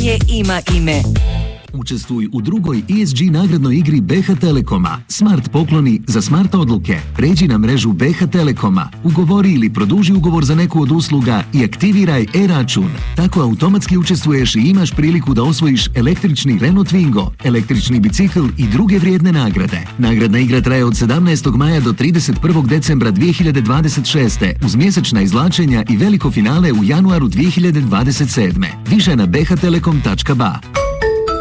Znanje ima ime. Učestvuj u drugoj ESG nagradnoj igri BH Telekoma. Smart pokloni za smart odluke. Pređi na mrežu BH Telekoma, ugovori ili produži ugovor za neku od usluga i aktiviraj e-račun. Tako automatski učestvuješ i imaš priliku da osvojiš električni Renault Twingo, električni bicikl i druge vrijedne nagrade. Nagradna igra traje od 17. maja do 31. decembra 2026. uz mjesečna izvlačenja i veliko finale u januaru 2027. Više na bhtelekom.ba.